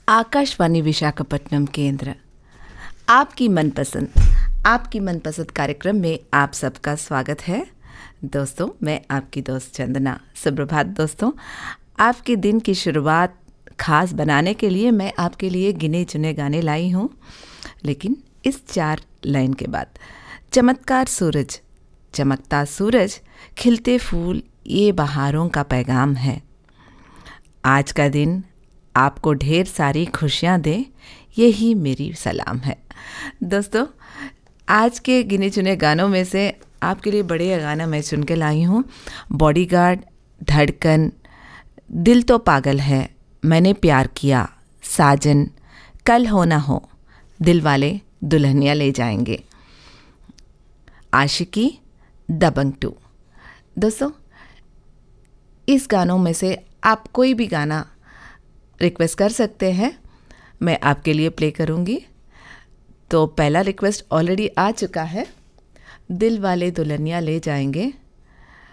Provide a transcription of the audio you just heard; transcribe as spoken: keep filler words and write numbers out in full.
आकाशवाणी विशाखापट्टनम केंद्र आपकी मनपसंद आपकी मनपसंद कार्यक्रम में आप सबका स्वागत है। दोस्तों, मैं आपकी दोस्त चंदना। सुप्रभात दोस्तों। आपके दिन की शुरुआत खास बनाने के लिए मैं आपके लिए गिने चुने गाने लाई हूँ, लेकिन इस चार लाइन के बाद। चमत्कार सूरज, चमकता सूरज, खिलते फूल, ये बहारों का पैगाम है। आज का दिन आपको ढेर सारी खुशियाँ दे, यही मेरी सलाम है। दोस्तों, आज के गिने चुने गानों में से आपके लिए बढ़िया गाना मैं चुन के लाई हूँ। बॉडीगार्ड, धड़कन, दिल तो पागल है, मैंने प्यार किया, साजन, कल हो ना हो, दिल वाले दुल्हनिया ले जाएंगे, आशिकी, दबंग टू। दोस्तों, इस गानों में से आप कोई भी गाना रिक्वेस्ट कर सकते हैं, मैं आपके लिए प्ले करूँगी। तो पहला रिक्वेस्ट ऑलरेडी आ चुका है, दिल वाले दुल्हनिया ले जाएंगे